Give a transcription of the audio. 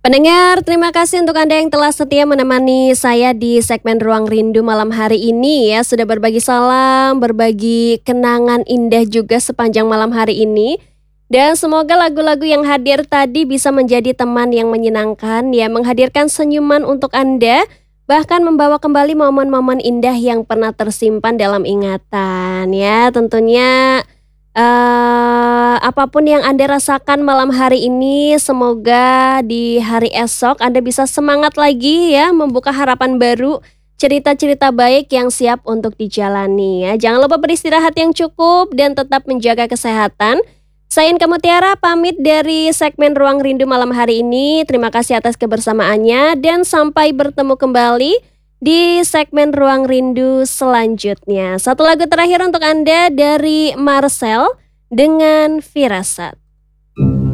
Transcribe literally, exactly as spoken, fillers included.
Pendengar, terima kasih untuk Anda yang telah setia menemani saya di segmen Ruang Rindu malam hari ini ya. Sudah berbagi salam, berbagi kenangan indah juga sepanjang malam hari ini. Dan semoga lagu-lagu yang hadir tadi bisa menjadi teman yang menyenangkan ya, menghadirkan senyuman untuk Anda, bahkan membawa kembali momen-momen indah yang pernah tersimpan dalam ingatan ya. Tentunya Eee, apapun yang Anda rasakan malam hari ini, semoga di hari esok Anda bisa semangat lagi ya, membuka harapan baru, cerita-cerita baik yang siap untuk dijalani ya. Jangan lupa beristirahat yang cukup dan tetap menjaga kesehatan. Saya Inka Mutiara pamit dari segmen Ruang Rindu malam hari ini. Terima kasih atas kebersamaannya dan sampai bertemu kembali di segmen Ruang Rindu selanjutnya. Satu lagu terakhir untuk Anda dari Marcel dengan Firasat.